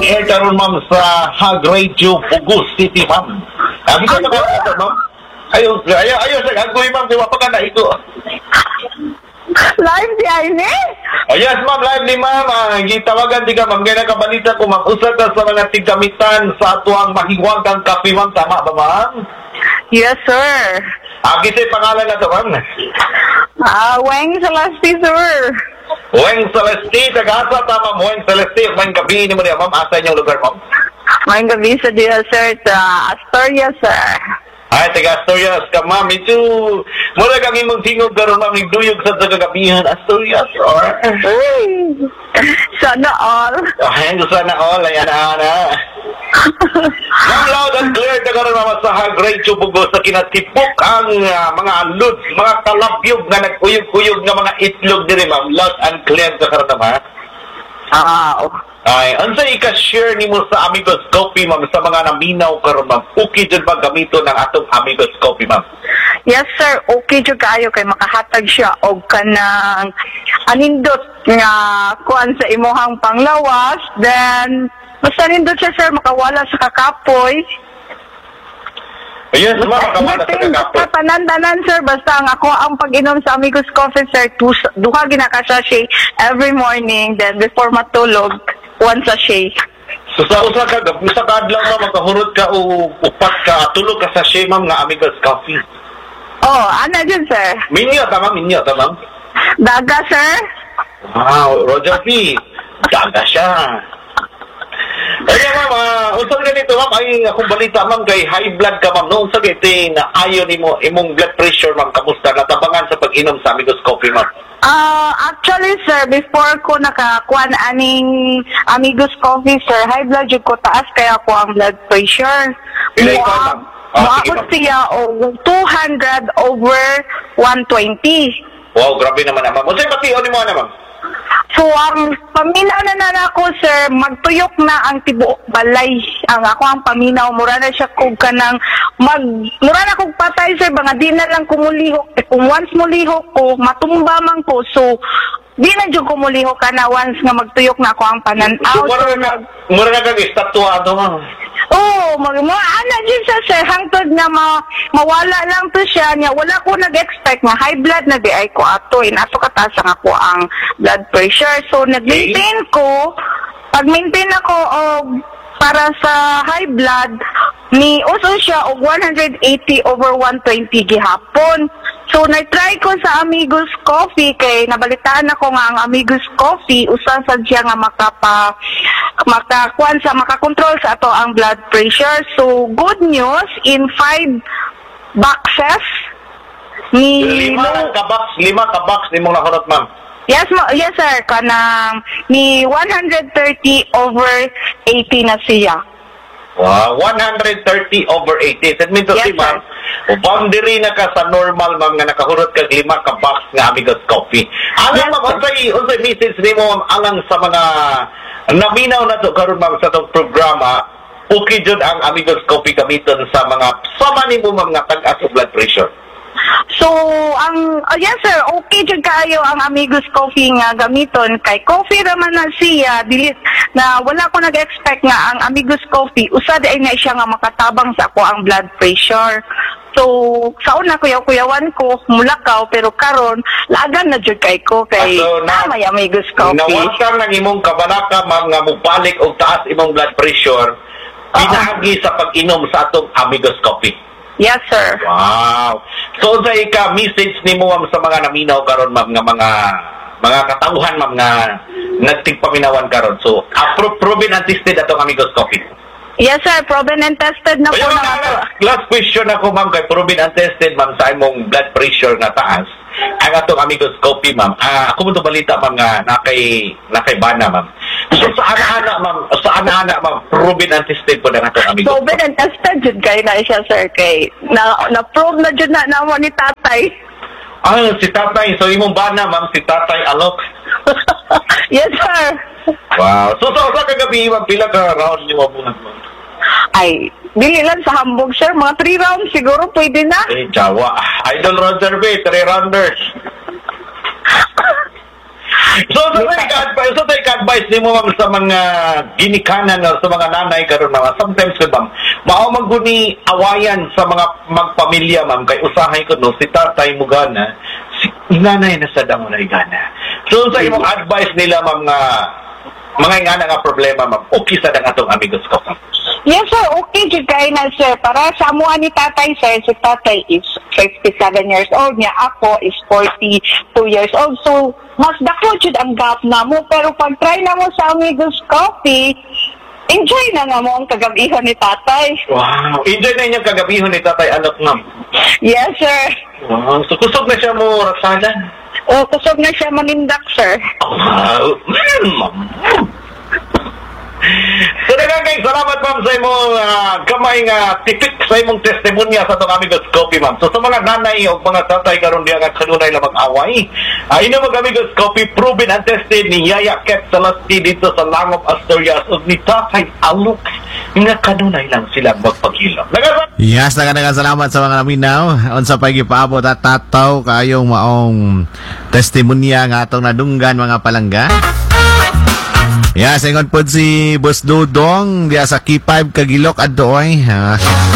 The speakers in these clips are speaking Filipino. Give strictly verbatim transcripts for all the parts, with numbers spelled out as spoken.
air karon ma'am sa Hag Radio, Pugus City, ma'am. Abi ka na ba, ma'am? Ayo, ayo, ayo sa gagoy ma'am, di ba pa ka na ito? Live di ay ni? Oh, yes, ma'am, live ni ma'am. Ah, gitawagan di ka, ma'am. Kaya nakabalita ko, ma'am. Usap ka sa mga tigamitan sa atuang mahiwang kang kape, ma'am. Tama ba, ma'am? Yes, sir. Ah, kisa'y pangalan na to, ma'am. Ah, Weng Celeste, sir. Weng Celeste, taga-asa, tama mo. Weng Celeste, may gabi ni mo niya, ma'am. Asa inyong lugar, ma'am? May gabi sa diya, sir, sa Astoria, sir. Ay, taga Asturias ka, ma'am. Ito, mula kang imong tingog karon ma'am. Nagduyog sa tagagabihan, Asturias, or? Ay, sana all. Ay, sana all. Ayan, ana. Ma'am, loud and clear na karon ma'am sa Hag Radio Pugus sa kinatipok ang uh, mga lods, mga kalapyog na nag-uyog-uyog na mga itlog diri, ma'am. Loud and clear na karon ma'am. Ah, oh. Ay, unsa ika-share nimo sa Amigos Coffee, ma'am, sa mga naminaw karon, ma'am? Okay jud ba gamiton ng atong Amigos Coffee, ma'am? Yes, sir. Okay jud kaayo kay makahatag siya og kanang anindot nga kuan sa imuhang panglawas. Then, basta nindot siya, sir, makawala sa kakapoy. Yes, ma'am, makamala sa kakapoy. Tanan-tanan, sir, basta ang ako ang pag-inom sa Amigos Coffee, sir, tus- duha ginakasashay every morning. Then, before matulog, one sachet. So sa usa ka usa ka adlaw ma'am makahurot ka o upat ka tulog ka sa shay, ma'am, nga Amigos Coffee. Oh, ana dyan, sir. Minyo tama, minyo tama. Daga, sir. Wow, Roger P. Daga siya. Ay, ma'am, uh, unsa ganito, ma'am, ay akong balita, ma'am, kay high blood ka, ma'am. No, unsa giti na ayo nimo imong blood pressure, ma'am, kamusta natabangan sa pag-inom sa Amigos Coffee, ma'am? Uh, actually, sir, before ko nakakuan aning Amigos Coffee, sir, high blood jud ko, taas kaya ko ang blood pressure. Pila ikaw, ma'am? Ah, sige, Maabot ma'am. siya og two hundred over one twenty. Wow, grabe naman, ma'am. Unsay bation nimo na, ma'am? So, ang paminaw na na ako, sir, magtuyok na ang tibuok balay. Ang ako ang paminaw, mura na siya kung ka ng mag, mura na kong patay, sir, mga di na lang kumulihok. Eh, kung once mulihok ko, matumba man ko. So, di na dyan kumulihok ka na once nga magtuyok na ako ang pananaw. So, mura na, mura na kang estatwa ato, ma'am. Oo, mag mo ana din sa sir hangtod na ma, mawala lang to siya niya. Wala ko nag-expect nga high blood na di ay ko ato in ato kataas ang ako ang blood pressure. So nag-maintain ko, pag-maintain ako og para sa high blood ni uso siya og one eighty over one twenty gihapon. So, na-try ko sa Amigos Coffee kay nabalitaan ako nga ang Amigos Coffee usa sa siya nga makapa makakuan sa makakontrol sa ato ang blood pressure. So, good news in five boxes ni Lima no, ka box, lima ka box nimong nakurot, ma'am. Yes, ma- yes sir, kanang ni one thirty over eighty na siya. Wow, one thirty over eighty. That means to Yes, si ma'am, boundary na ka sa normal, ma'am, nga nakahurot ka lima ka box nga Amigos Coffee. Alam, Yes, ma'am, sir. unsay unsay message nimo, ma'am, alang sa mga naminaw na to karon, ma'am, sa tong programa, okay jud ang Amigos Coffee gamiton sa mga sama nimo, ma'am, nga tag-as og blood pressure. So, ang, oh, yes sir, okay dyan kayo ang Amigos Coffee nga gamiton. Kay coffee raman na siya, dilit, na wala ko nag-expect nga ang Amigos Coffee, usad ay nga siya nga makatabang sa ako ang blood pressure. So, sa una kuyaw-kuyawan ko, mulakaw, pero karon lagan na dyan kay ko, kay Ah, so, na- may Amigos Coffee. Nawasang ng imong kabalaka, ma'am, nga mubalik og taas imong blood pressure, pinagi sa pag-inom sa atong Amigos Coffee. Yes sir. Wow. So sa ika message nimo, ma'am, sa mga naminaw karon, ma'am, nga mga mga katauhan, ma'am, nga nagtigpaminawan karon. So appro- proven and tested atong Amigos Coffee. Yes sir, proven and tested na po Ayun, na ma'am, ato. last question ako, ma'am, kay proven and tested, ma'am, sa imong blood pressure na taas. Ang atong Amigos Coffee, ma'am. Ah, ako mo to balita, ma'am, nga nakay nakay bana, ma'am. So sa ana-ana, ma'am, sa ana-ana, ma'am, proven and tested po na atong Amigos Proven Coffee. and tested dyan kayo na siya sir, kay na, na-prove na dyan na namo ni tatay. Ah, si Tatay. So imong bana, ma'am, si Tatay Alok. Yes sir. Wow. So sa usa ka gabi, ma'am, pila ka round niyo mabuhat, ma'am? Ay, dili lang sa hambog sir, mga three rounds siguro pwede na. Eh, Jawa. Idol Roger B, three rounders. So, so tayo ka-advise, so tayo ka-advise ni mo, ma'am, sa mga ginikanan o sa mga nanay karon mga sometimes ko, ma'am, mao maguni awayan sa mga magpamilya, ma'am, kay usahay ko, no, si tatay mo gana, si nanay na sa damo na gana. So, sa imong advice nila, ma'am, nga, mga nga nga problema, ma'am, okay sa dang atong amigos ko, ma'am. Yes, sir. Okay, jud kay na, sir. Para sa amuan ni tatay, sir, si tatay is fifty-seven years old niya. Ako is forty-two years old. So, mas dako jud ang gap na mo. Pero pag try na mo sa Amigos Coffee, enjoy na nga mo ang kagabihon ni tatay. Wow. Enjoy na inyong kagabihon ni tatay, anak, ma'am. Yes, sir. Wow. So, kusog na siya mo, Roxana. O, kusog na siya manindak, sir. Wow. Mm, ma'am. So, nagagay, salamat, ma'am, sa imong uh, kamay nga tipik sa imong testimonya sa itong Amigos Coffee, ma'am. So, sa mga nanay o mga tatay karon diya nga kanunay lang mag-away, uh, ino mga Amigos Coffee, proven and tested ni Yaya Ket Salasti dito sa Langop, Asturias, o ni Tatay Alok, nga kanunay lang sila magpaghilom. Nagasa- Yes, naga salamat sa mga naminaw. Unsa pa gipaabot at tataw kayong maong testimonya nga atong nadunggan mga palangga. Yes, ingon po si Boss Dudong diya sa K five Kagilok adtoy. Ha.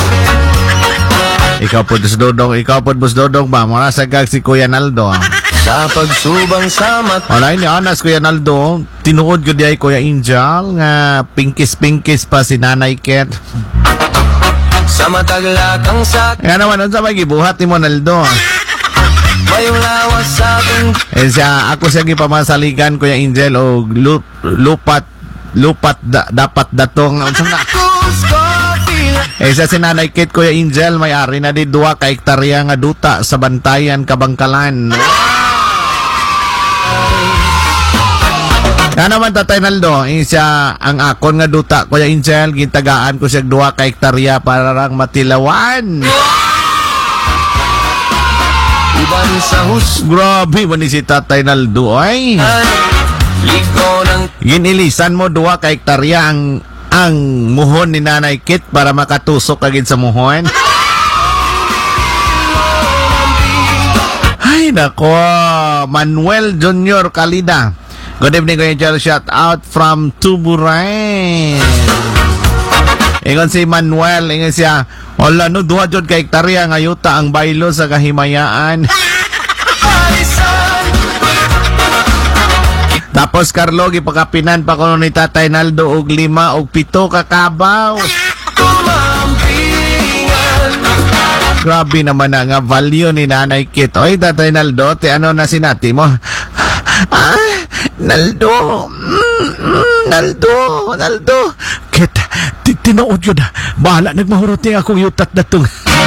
Ikaw po Boss Dudong, ikaw po Boss Dudong ba mura sa gag si Kuya Naldo. Sa pagsubang samat. Wala ni anas Kuya Naldo, tinuod ko diay Kuya Angel nga pinkis-pinkis pa si Nanay Ket. Sa mataglakang sa Nga naman unsa may gibuhat ni mo Naldo? mayong lawas sa ating Eh siya, ako siya gipamasaligan Kuya Angel o lup, lupat lupat da, dapat datong unsa na eh siya si Nanay Kate Kuya Angel may ari na di duwa ka hektarya nga duta sa Bantayan Kabangkalan. Nga naman Tatay Naldo, eh, siya ang akon nga duta Kuya Angel gitagaan ko siya duwa ka hektarya para lang matilawan. iban sa hus Grabe man ni si Tatay Naldo ay. ligo ng Ginilisan mo duwa ka hektarya ang ang muhon ni Nanay Kit para makatusok agad sa muhon. Ay nako, Manuel Junior Kalida. Good evening Kuya Angel, shout out from Tuburay. Ingon si Manuel, ingon siya, wala no, duha jud ka hektarya nga yuta ang baylo sa kahimayaan. Tapos Carlo gipakapinan pa kuno ni Tatay Naldo og lima og pito ka kabaw. Grabe naman na nga value ni Nanay Kit. Oy Tatay Naldo, ti ano na sinati mo? Ah, Naldo. Mm, mm, Naldo, Naldo. Kit, ti- tinuod yun. Bahala nagmahurot niya akong yutat na tong.